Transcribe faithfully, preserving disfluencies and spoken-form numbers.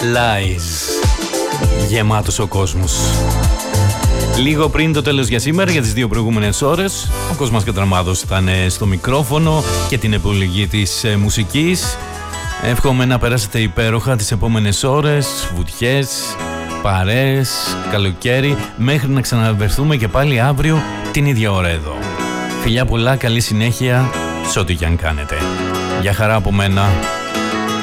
Lies. Γεμάτος ο κόσμος. Λίγο πριν το τέλος για σήμερα, για τις δύο προηγούμενες ώρες, ο Κοσμάς Κατραμάδος ήταν στο μικρόφωνο και την επιλογή της ε, μουσικής. Εύχομαι να περάσετε υπέροχα τις επόμενες ώρες, βουτιές, παρέες, καλοκαίρι, μέχρι να ξαναβερθούμε και πάλι αύριο την ίδια ώρα εδώ. Φιλιά πολλά, καλή συνέχεια σε ό,τι και αν κάνετε. Γεια χαρά από μένα.